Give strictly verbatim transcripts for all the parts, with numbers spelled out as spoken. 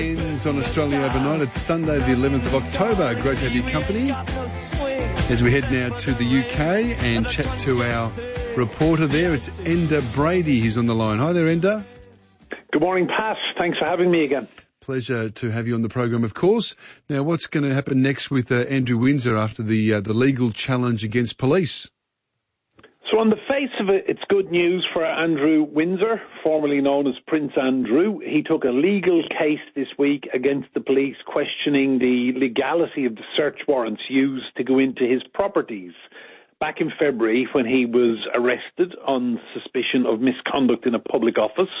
Ends on Australia Overnight. It's Sunday the eleventh of October. Great to have your company as we head now to the U K and chat to our reporter there. It's Enda Brady who's on the line. Hi there, Enda. Good morning, Pat. Thanks for having me again. Pleasure to have you on the program, of course. Now, what's going to happen next with uh, Andrew Windsor after the uh, the legal challenge against police? So on the face of it, it's good news for Andrew Windsor, formerly known as Prince Andrew. He took a legal case this week against the police, questioning the legality of the search warrants used to go into his properties. Back in February, when he was arrested on suspicion of misconduct in a public office.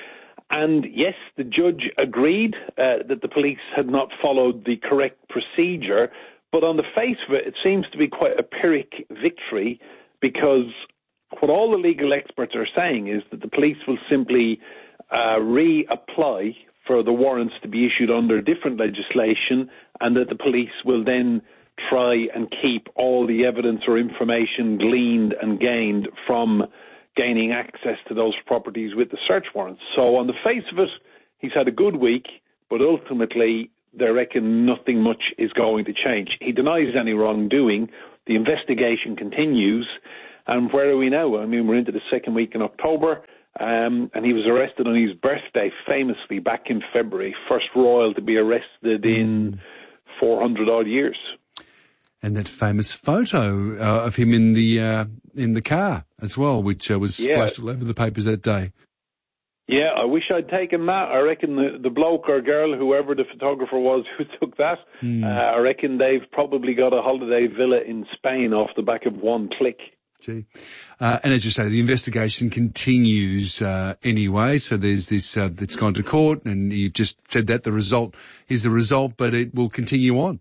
And yes, the judge agreed uh, that the police had not followed the correct procedure. But on the face of it, it seems to be quite a Pyrrhic victory, because what all the legal experts are saying is that the police will simply uh, reapply for the warrants to be issued under different legislation, and that the police will then try and keep all the evidence or information gleaned and gained from gaining access to those properties with the search warrants. So on the face of it, he's had a good week, but ultimately they reckon nothing much is going to change. He denies any wrongdoing. The investigation continues. And where are we now? I mean, we're into the second week in October, um, and he was arrested on his birthday, famously, back in February. First royal to be arrested in four hundred odd years. And that famous photo uh, of him in the uh, in the car as well, which uh, was yeah. splashed all over the papers that day. Yeah, I wish I'd taken that. I reckon the, the bloke or girl, whoever the photographer was who took that, mm. uh, I reckon they've probably got a holiday villa in Spain off the back of one click. Gee. Uh, and as you say, the investigation continues uh, anyway. So there's this uh, that's gone to court, and you've just said that the result is the result, but it will continue on.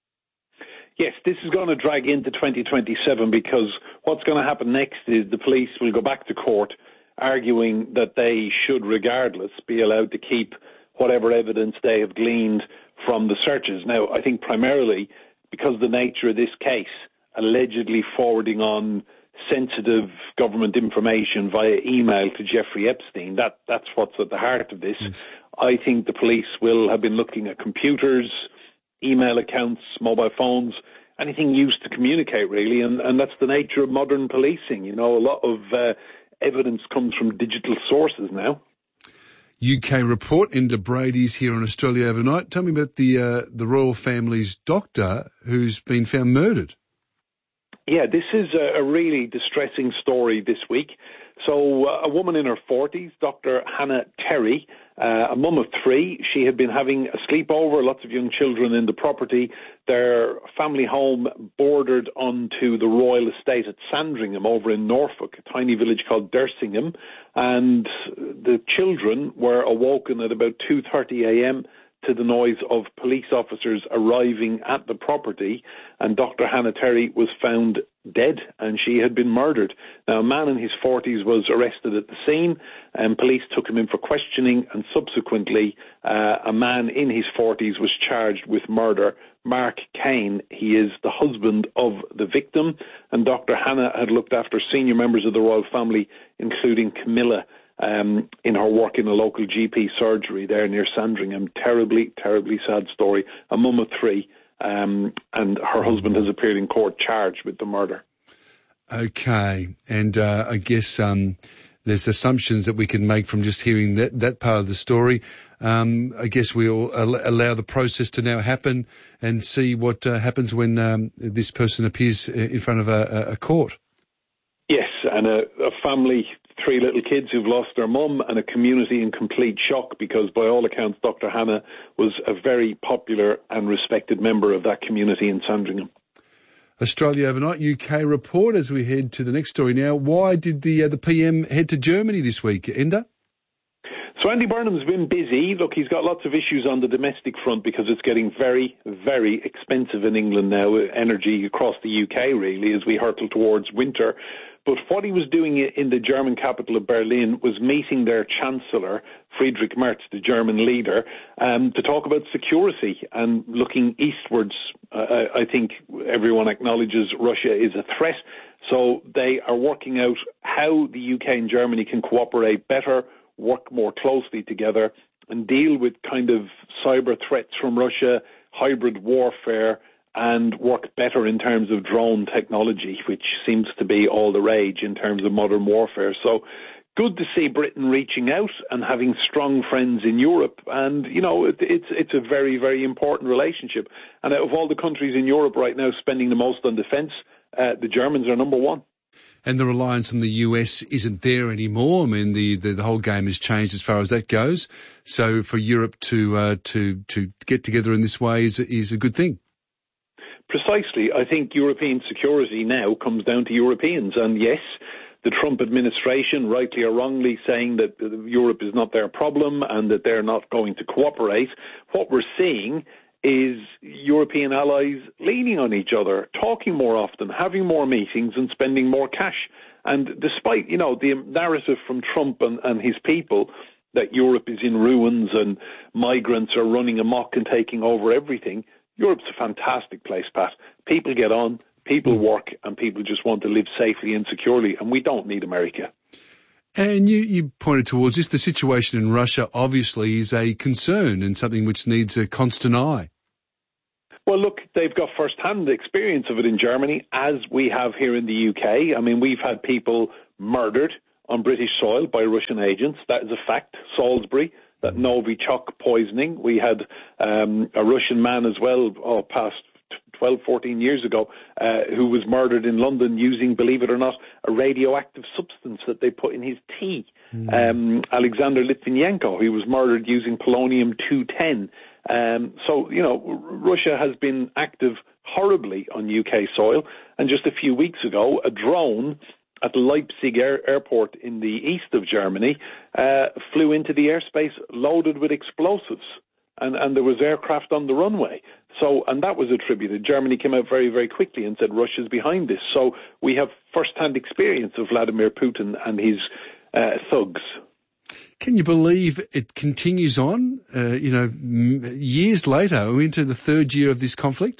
Yes, this is going to drag into twenty twenty-seven, because what's going to happen next is the police will go back to court arguing that they should, regardless, be allowed to keep whatever evidence they have gleaned from the searches. Now, I think primarily because of the nature of this case, allegedly forwarding on sensitive government information via email to Jeffrey Epstein, that, that's what's at the heart of this. Yes. I think the police will have been looking at computers, email accounts, mobile phones, anything used to communicate, really, and, and that's the nature of modern policing. You know, a lot of uh, evidence comes from digital sources now. U K report, Enda Brady's here on Australia Overnight. Tell me about the uh, the royal family's doctor who's been found murdered. Yeah, this is a, a really distressing story this week. So uh, a woman in her forties, Doctor Hannah Terry, uh, a mum of three, she had been having a sleepover, lots of young children in the property. Their family home bordered onto the royal estate at Sandringham over in Norfolk, a tiny village called Dersingham. And the children were awoken at about two thirty a.m. to the noise of police officers arriving at the property, and Doctor Hannah Terry was found dead, and she had been murdered. Now, a man in his forties was arrested at the scene, and police took him in for questioning, and subsequently uh, a man in his forties was charged with murder. Mark Kane, he is the husband of the victim, and Doctor Hannah had looked after senior members of the royal family, including Camilla, Um, in her work in a local G P surgery there near Sandringham. Terribly, terribly sad story. A mum of three, um, and her husband has appeared in court charged with the murder. Okay, and uh, I guess um, there's assumptions that we can make from just hearing that, that part of the story. Um, I guess we'll al- allow the process to now happen and see what uh, happens when um, this person appears in front of a, a court. Yes, and a, a family, three little kids who've lost their mum, and a community in complete shock, because by all accounts Doctor Hannah was a very popular and respected member of that community in Sandringham. Australia Overnight, U K report, as we head to the next story now. Why did the uh, the P M head to Germany this week, Enda? So Andy Burnham's been busy. Look, he's got lots of issues on the domestic front because it's getting very, very expensive in England now, energy across the U K, really, as we hurtle towards winter. But what he was doing in the German capital of Berlin was meeting their Chancellor, Friedrich Merz, the German leader, um, to talk about security and looking eastwards. Uh, I think everyone acknowledges Russia is a threat. So they are working out how the U K and Germany can cooperate better, work more closely together, and deal with kind of cyber threats from Russia, hybrid warfare, and work better in terms of drone technology, which seems to be all the rage in terms of modern warfare. So good to see Britain reaching out and having strong friends in Europe. And, you know, it, it's it's a very, very important relationship. And out of all the countries in Europe right now spending the most on defence, uh, the Germans are number one. And the reliance on the U S isn't there anymore. I mean, the, the, the whole game has changed as far as that goes. So for Europe to uh, to to get together in this way is is a good thing. Precisely. I think European security now comes down to Europeans. And yes, the Trump administration, rightly or wrongly, saying that Europe is not their problem and that they're not going to cooperate. What we're seeing is European allies leaning on each other, talking more often, having more meetings and spending more cash. And despite, you know, the narrative from Trump and, and his people that Europe is in ruins and migrants are running amok and taking over everything, Europe's a fantastic place, Pat. People get on, people work, and people just want to live safely and securely, and we don't need America. And you, you pointed towards this. The situation in Russia obviously is a concern and something which needs a constant eye. Well, look, they've got first-hand experience of it in Germany, as we have here in the U K. I mean, we've had people murdered on British soil by Russian agents. That is a fact. Salisbury, that Novichok poisoning. We had um, a Russian man as well, oh, past twelve, fourteen years ago, uh, who was murdered in London using, believe it or not, a radioactive substance that they put in his tea. Mm. Um, Alexander Litvinenko, he was murdered using polonium two ten. Um, so, you know, Russia has been active horribly on U K soil. And just a few weeks ago, a drone at Leipzig Air- airport in the east of Germany uh, flew into the airspace loaded with explosives. And, and there was aircraft on the runway. So, and that was attributed. Germany came out very, very quickly and said Russia's behind this. So we have first-hand experience of Vladimir Putin and his uh, thugs. Can you believe it continues on, uh, you know, m- years later, we're into the third year of this conflict?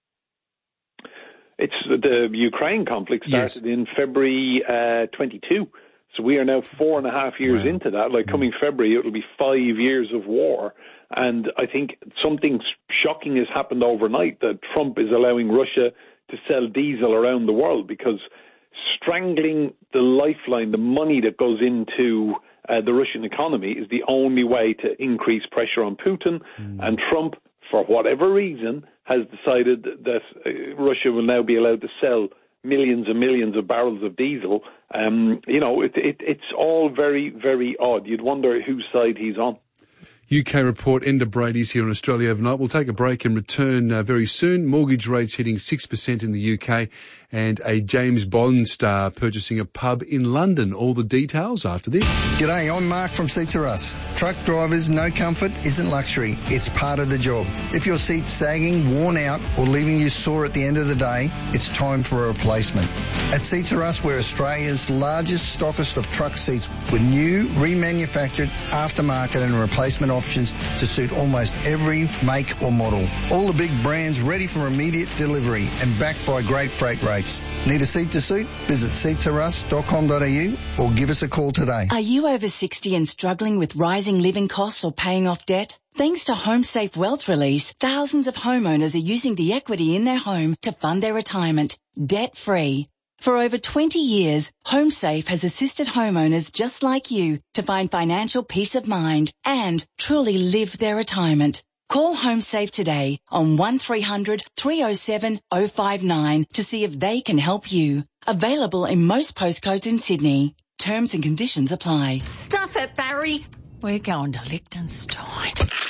It's the Ukraine conflict started yes. in February uh, twenty-two. So we are now four and a half years wow. into that. Like coming February, it'll be five years of war. And I think something shocking has happened overnight, that Trump is allowing Russia to sell diesel around the world, because strangling the lifeline, the money that goes into uh, the Russian economy, is the only way to increase pressure on Putin. Mm. And Trump, for whatever reason, has decided that uh, Russia will now be allowed to sell millions and millions of barrels of diesel. Um, you know, it, it, it's all very, very odd. You'd wonder whose side he's on. U K report, Enda Brady's here in Australia overnight. We'll take a break and return uh, very soon. Mortgage rates hitting six percent in the U K, and a James Bond star purchasing a pub in London. All the details after this. G'day, I'm Mark from Seats Are Us. Truck drivers, no comfort isn't luxury. It's part of the job. If your seat's sagging, worn out, or leaving you sore at the end of the day, it's time for a replacement. At Seats Are Us, we're Australia's largest stockist of truck seats, with new, remanufactured, aftermarket and replacement options to suit almost every make or model. All the big brands ready for immediate delivery and backed by great freight rates. Need a seat to suit? Visit seats are us dot com dot a u or give us a call today. Are you over sixty and struggling with rising living costs or paying off debt? Thanks to HomeSafe Wealth Release, thousands of homeowners are using the equity in their home to fund their retirement, debt-free. For over twenty years, HomeSafe has assisted homeowners just like you to find financial peace of mind and truly live their retirement. Call HomeSafe today on one three hundred, three oh seven, oh five nine to see if they can help you. Available in most postcodes in Sydney. Terms and conditions apply. Stuff it, Barry. We're going to Liechtenstein.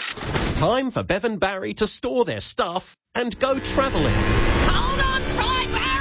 Time for Bev and Barry to store their stuff and go travelling. Hold on tight, Barry!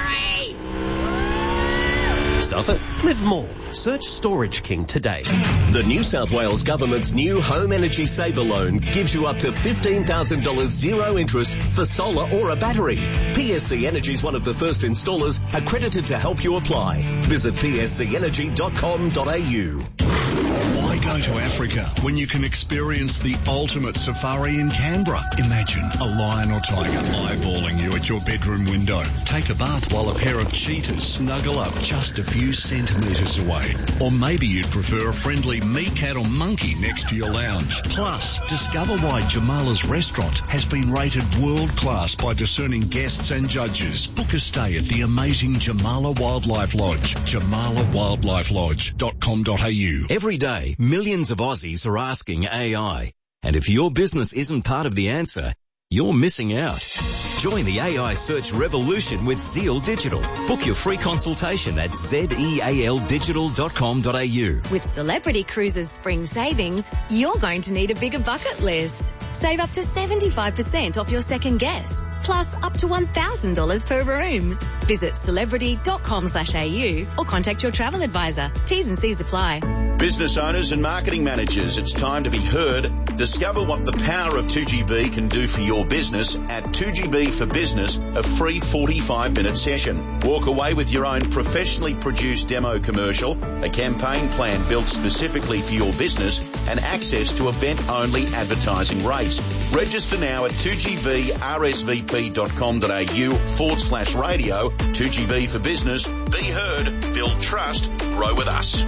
Stuff it. Live more. Search Storage King today. The New South Wales Government's new Home Energy Saver Loan gives you up to fifteen thousand dollars zero interest for solar or a battery. P S C Energy is one of the first installers accredited to help you apply. Visit p s c energy dot com dot a u. Wake go to Africa when you can experience the ultimate safari in Canberra? Imagine a lion or tiger eyeballing you at your bedroom window. Take a bath while a pair of cheetahs snuggle up just a few centimetres away. Or maybe you'd prefer a friendly meerkat or monkey next to your lounge. Plus, discover why Jamala's restaurant has been rated world-class by discerning guests and judges. Book a stay at the amazing Jamala Wildlife Lodge. jamala wildlife lodge dot com dot a u. Every day, millions of Aussies are asking A I. And if your business isn't part of the answer, you're missing out. Join the A I search revolution with Zeal Digital. Book your free consultation at zeal digital dot com dot a u. With Celebrity Cruises Spring Savings, you're going to need a bigger bucket list. Save up to seventy-five percent off your second guest, plus up to one thousand dollars per room. Visit celebrity dot com slash a u or contact your travel advisor. T's and C's apply. Business owners and marketing managers, it's time to be heard. Discover what the power of two G B can do for your business at two G B for Business, a free forty-five minute session. Walk away with your own professionally produced demo commercial, a campaign plan built specifically for your business, and access to event-only advertising rates. Register now at two G B R S V P dot com dot a u forward slash radio. two G B for Business. Be heard, build trust, grow with us.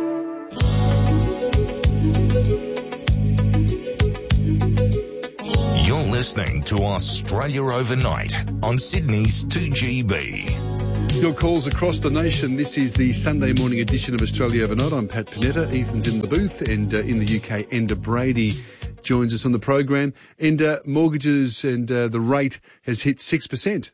You're listening to Australia Overnight on Sydney's two G B. Your calls across the nation. This is the Sunday morning edition of Australia Overnight. I'm Pat Panetta. Ethan's in the booth, and uh, in the U K, Enda Brady joins us on the program. Enda, mortgages and uh, the rate has hit six percent.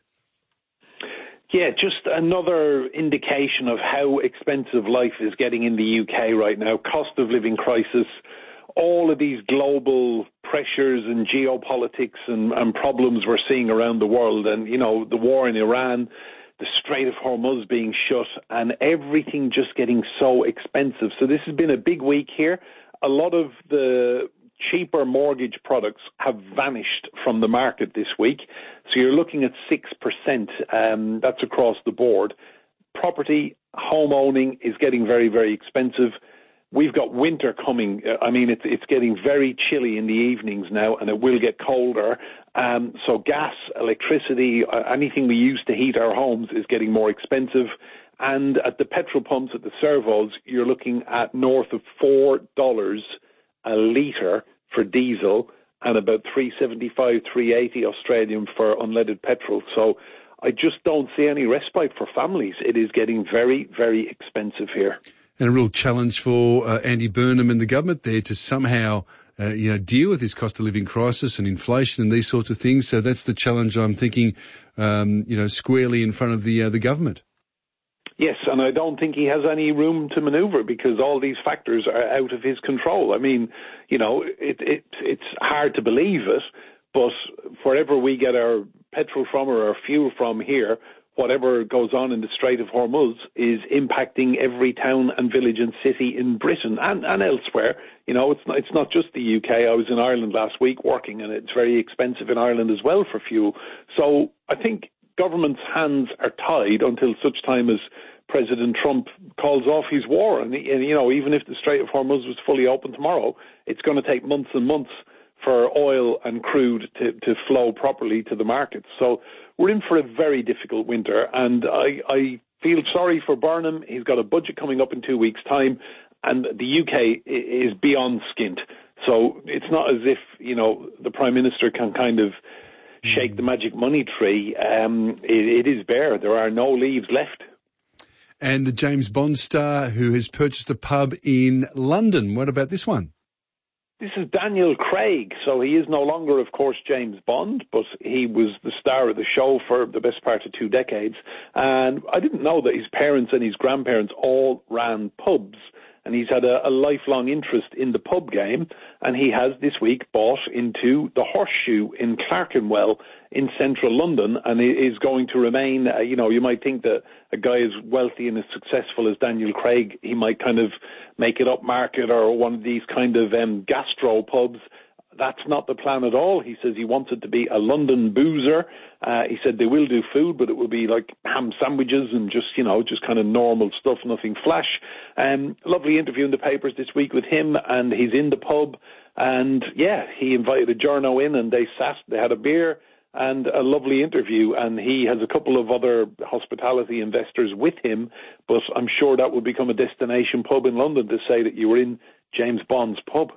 Yeah, just another indication of how expensive life is getting in the U K right now. Cost of living crisis, all of these global pressures and geopolitics and, and problems we're seeing around the world. And, you know, the war in Iran, the Strait of Hormuz being shut, and everything just getting so expensive. So this has been a big week here. A lot of the cheaper mortgage products have vanished from the market this week. So you're looking at six percent. Um, that's across the board. Property, home owning is getting very, very expensive. We've got winter coming. I mean, it's it's getting very chilly in the evenings now, and it will get colder. Um, so gas, electricity, anything we use to heat our homes is getting more expensive. And at the petrol pumps, at the servos, you're looking at north of four dollars a litre for diesel and about three seventy-five, three eighty Australian for unleaded petrol. So I just don't see any respite for families. It is getting very, very expensive here. And a real challenge for uh, Andy Burnham and the government there to somehow, uh, you know, deal with this cost of living crisis and inflation and these sorts of things. So that's the challenge I'm thinking, um, you know, squarely in front of the uh, the government. Yes, and I don't think he has any room to manoeuvre because all these factors are out of his control. I mean, you know, it, it it's hard to believe it, but wherever we get our petrol from or our fuel from here, whatever goes on in the Strait of Hormuz is impacting every town and village and city in Britain and, and elsewhere. You know, it's not, it's not just the U K. I was in Ireland last week working, and it's very expensive in Ireland as well for fuel. So I think government's hands are tied until such time as President Trump calls off his war. And, and, you know, even if the Strait of Hormuz was fully open tomorrow, it's going to take months and months for oil and crude to, to flow properly to the markets. So we're in for a very difficult winter, and I, I feel sorry for Burnham. He's got a budget coming up in two weeks' time, and the U K is beyond skint. So it's not as if, you know, the Prime Minister can kind of shake the magic money tree. Um, it, it is bare. There are no leaves left. And the James Bond star who has purchased a pub in London. What about this one? This is Daniel Craig. So he is no longer, of course, James Bond, but he was the star of the show for the best part of two decades. And I didn't know that his parents and his grandparents all ran pubs. And he's had a, a lifelong interest in the pub game. And he has this week bought into the Horseshoe in Clerkenwell in central London, and is going to remain, uh, you know, you might think that a guy as wealthy and as successful as Daniel Craig, he might kind of make it up market or one of these kind of um, gastro pubs. that's not the plan at all. He says he wants it to be a London boozer. Uh, he said they will do food, but it will be like ham sandwiches and just, you know, just kind of normal stuff, nothing flash. Um, lovely interview in the papers this week with him, and he's in the pub. And, yeah, he invited a journo in, and they sat, they had a beer and a lovely interview. And he has a couple of other hospitality investors with him, but I'm sure that will become a destination pub in London to say that you were in James Bond's pub.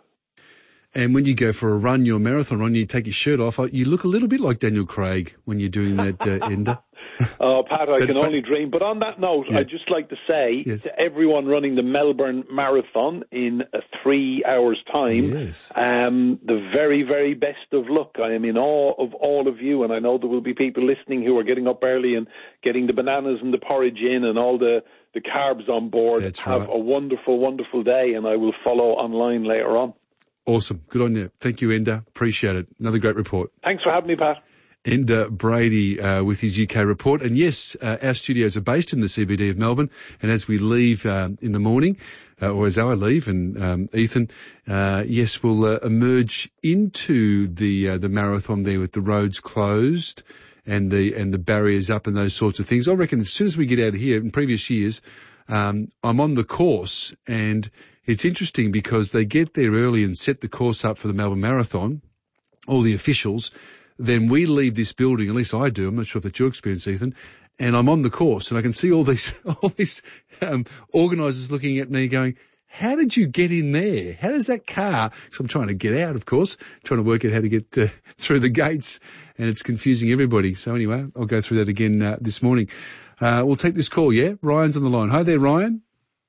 And when you go for a run, your marathon run, you take your shirt off, you look a little bit like Daniel Craig when you're doing that, uh, Ender. Oh, Pat, I That's can fun. only dream. But on that note, Yeah. I'd just like to say Yes. to everyone running the Melbourne Marathon in uh, three hours' time, Yes. um, the very, very best of luck. I am in awe of all of you, and I know there will be people listening who are getting up early and getting the bananas and the porridge in and all the, the carbs on board. That's Have right. a wonderful, wonderful day, and I will follow online later on. Awesome. Good on you. Thank you, Ender. Appreciate it. Another great report. Thanks for having me, Pat. Ender Brady uh, with his U K report. And yes, uh, our studios are based in the C B D of Melbourne. And as we leave um, in the morning, uh, or as I leave and um, Ethan, uh, yes, we'll uh, emerge into the uh, the marathon there with the roads closed and the and the barriers up and those sorts of things. I reckon as soon as we get out of here, in previous years, um, I'm on the course, and it's interesting because they get there early and set the course up for the Melbourne Marathon, all the officials. Then we leave this building, at least I do, I'm not sure if that's your experience, Ethan, and I'm on the course and I can see all these, all these, um, organisers looking at me going, how did you get in there? How does that car, so I'm trying to get out, of course, trying to work out how to get uh, through the gates, and it's confusing everybody. So anyway, I'll go through that again uh, this morning. Uh, we'll take this call, yeah? Ryan's on the line. Hi there, Ryan.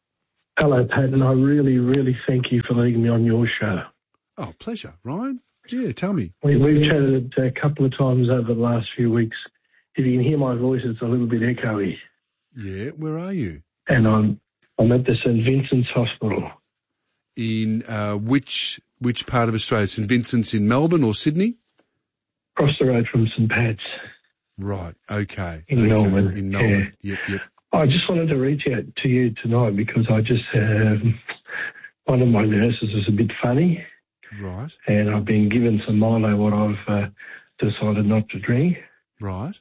Hello, Pat, and I really, really thank you for letting me on your show. Oh, pleasure. Ryan? Yeah, tell me. We, we've chatted a couple of times over the last few weeks. If you can hear my voice, it's a little bit echoey. Yeah, where are you? And I'm I'm at the St Vincent's Hospital. In uh, which which part of Australia? St Vincent's in Melbourne or Sydney? Across the road from St Pat's. Right, okay. In okay. Melbourne. In Melbourne, yep, yep. I just wanted to reach out to you tonight because I just, um, one of my nurses was a bit funny. Right. And I've been given some Milo, what I've uh, decided not to drink. Right.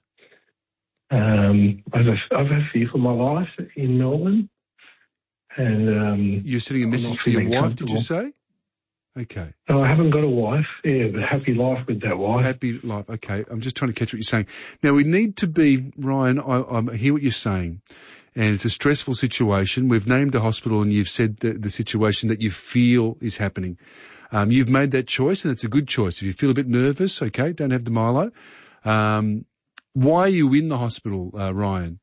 Um, I've, I've had fear for my life in Melbourne. And um, You're sending a message to your wife, did you say? Okay. No, I haven't got a wife. Yeah, but happy life with that wife. Happy life. Okay. I'm just trying to catch what you're saying. Now, we need to be, Ryan, I, I hear what you're saying. And it's a stressful situation. We've named a hospital and you've said the, the situation that you feel is happening. Um, you've made that choice and it's a good choice. If you feel a bit nervous, okay, don't have the Milo. Um, why are you in the hospital, uh, Ryan?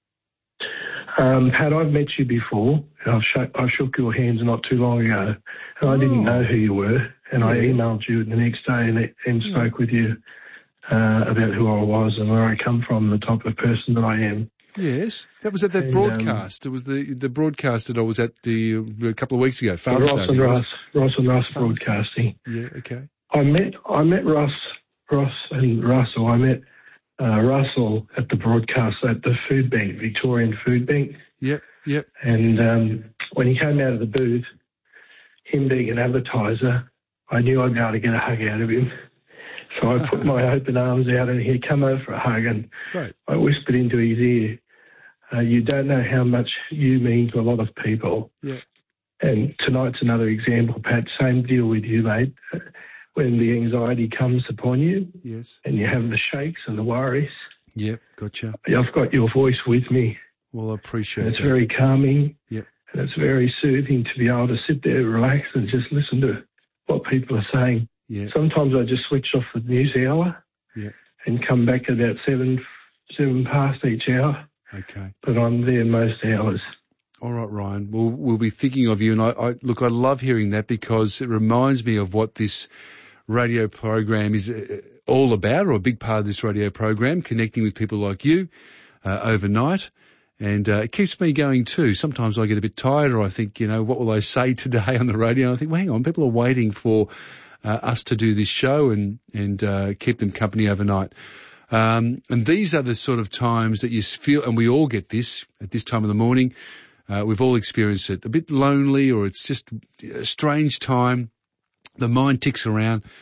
Um, Pat, I've met you before. I've sh- I shook your hands not too long ago, and I didn't know who you were. And yeah. I emailed you the next day and, and spoke yeah. with you uh, about who I was and where I come from, the type of person that I am. Yes, that was at that and, broadcast. Um, it was the the broadcast that I was at the a couple of weeks ago. Father's Ross Day. And Ross, Ross and Russ Father's broadcasting. Day. Yeah, okay. I met I met Ross, Ross and Russell. I met uh, Russell at the broadcast at the food bank, Victorian Food Bank. Yep, yep. And um, when he came out of the booth, him being an advertiser, I knew I'd be able to get a hug out of him. So I put my open arms out and he'd come over for a hug, and Great. I whispered into his ear, uh, you don't know how much you mean to a lot of people. Yeah. And tonight's another example, Pat, same deal with you, mate. When the anxiety comes upon you, yes, and you have the shakes and the worries. Yep, gotcha. I've got your voice with me. Well, I appreciate it. It's that. Very calming. Yep. And it's very soothing to be able to sit there, relax, and just listen to what people are saying. Yeah. Sometimes I just switch off the news hour yeah. and come back at about seven, seven past each hour. Okay. But I'm there most hours. All right, Ryan. We'll, we'll be thinking of you. And I, I look, I love hearing that because it reminds me of what this radio program is all about, or a big part of this radio program, connecting with people like you uh, overnight. And uh, it keeps me going too. Sometimes I get a bit tired, or I think, you know, what will I say today on the radio? And I think, well, hang on, people are waiting for uh, us to do this show and, and uh, keep them company overnight. Um, and these are the sort of times that you feel, and we all get this at this time of the morning. Uh, we've all experienced it. A bit lonely, or it's just a strange time. The mind ticks around.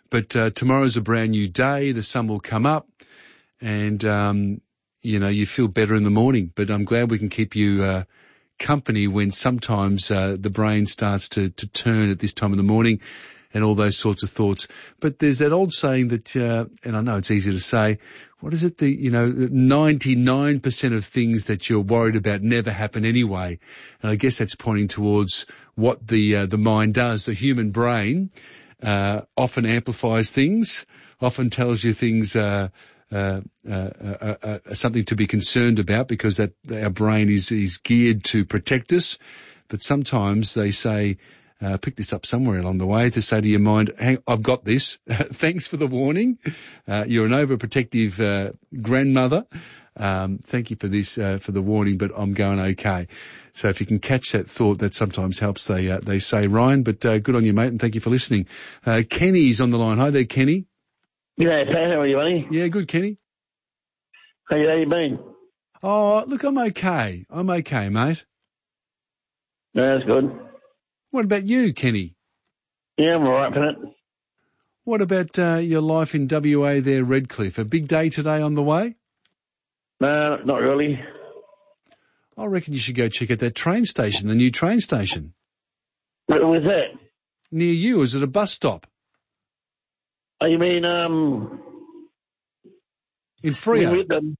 But uh, tomorrow's a brand new day. The sun will come up and, um, you know, you feel better in the morning. But I'm glad we can keep you uh, company when sometimes uh, the brain starts to, to turn at this time of the morning and all those sorts of thoughts. But there's that old saying that, uh, and I know it's easy to say, what is it? The, you know, ninety-nine percent of things that you're worried about never happen anyway. And I guess that's pointing towards what the, uh, the mind does. The human brain, uh, often amplifies things, often tells you things, uh, uh, uh, uh, uh, uh something to be concerned about because that our brain is, is geared to protect us. But sometimes they say, Uh, pick this up somewhere along the way to say to your mind, hey, I've got this. Thanks for the warning. Uh, you're an overprotective uh, grandmother. Um, thank you for this, uh, for the warning, but I'm going okay. So if you can catch that thought, that sometimes helps, they uh, they say, Ryan. But uh, good on you, mate, and thank you for listening. Uh, Kenny's on the line. Hi there, Kenny. G'day, Pat. How are you, buddy? Yeah, good, Kenny. How you, how you been? Oh, look, I'm okay. I'm okay, mate. No, that's good. What about you, Kenny? Yeah, I'm all right for it. What about uh, your life in W A there, Redcliffe? A big day today on the way? No, not really. I reckon you should go check out that train station, the new train station. Where was that? Near you. Is it a bus stop? Oh, you mean, um... in Freo? In Whitlam.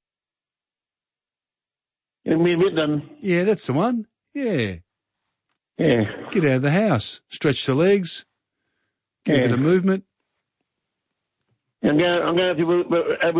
In Whitlam. Yeah, that's the one. Yeah. Yeah. Get out of the house. Stretch the legs. Get yeah. a bit of movement. I'm going. I'm going to with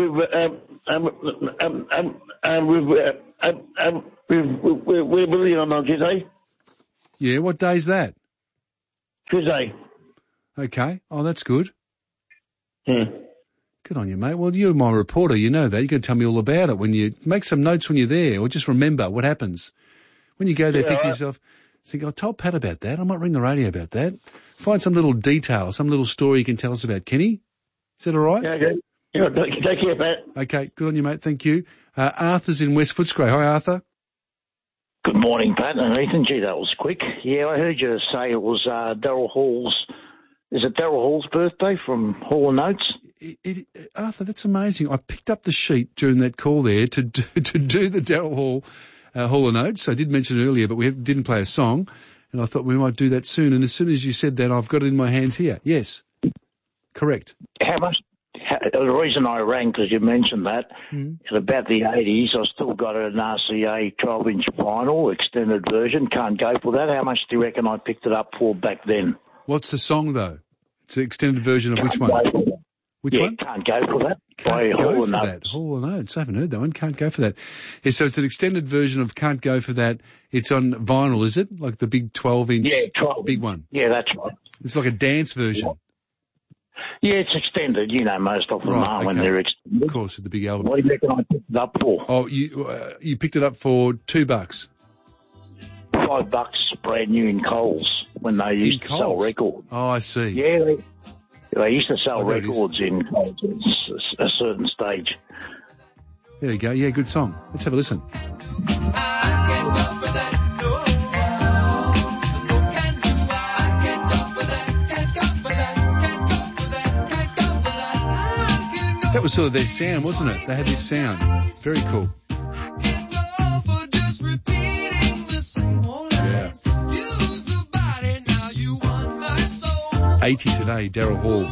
um um um with um um with with William on Tuesday. Yeah. What day's that? Tuesday. Okay. Oh, that's good. Yeah. Good on you, mate. Well, you're my reporter. You know that. You can tell me all about it when you make some notes when you're there, or just remember what happens when you go there. Yeah, think right. to yourself. Think, I told Pat about that. I might ring the radio about that. Find some little detail, some little story you can tell us about. Kenny, is that all right? Yeah, okay. Yeah, take care, Pat. Okay, good on you, mate. Thank you. Uh, Arthur's in West Footscray. Hi, Arthur. Good morning, Pat and Ethan. Gee, that was quick. Yeah, I heard you say it was uh, Daryl Hall's. Is it Daryl Hall's birthday from Hall and Notes? It, it, Arthur, that's amazing. I picked up the sheet during that call there to do, to do the Daryl Hall. Uh, Hall and Oates. I did mention it earlier, but we have, didn't play a song, and I thought we might do that soon. And as soon as you said that, I've got it in my hands here. Yes, correct. How much? How, the reason I rang, because you mentioned that, mm. at about the eighties, I still got an R C A twelve-inch vinyl, extended version. Can't go for that. How much do you reckon I picked it up for back then? What's the song, though? It's an extended version of Can't which one? Which yeah, one? Can't go for that. Can't go for that. Hall and Oates. I haven't heard that one. Can't go for that. Yeah, so it's an extended version of Can't Go For That. It's on vinyl, is it? Like the big twelve-inch? Yeah, twelve. Big one. Yeah, that's right. It's like a dance version. Yeah, it's extended. You know, most of them right, are okay. when they're extended. Of course, with the big album. What do you reckon I picked it up for? Oh, you uh, you picked it up for two bucks. Five bucks brand new in Coles when they used in to Coles? sell records. Oh, I see. Yeah, they, they used to sell oh, records in Coles at a certain stage. There you go. Yeah, good song. Let's have a listen. That was sort of their sound, wasn't it? They had this sound. Very cool. Yeah. eighty today, Daryl Hall.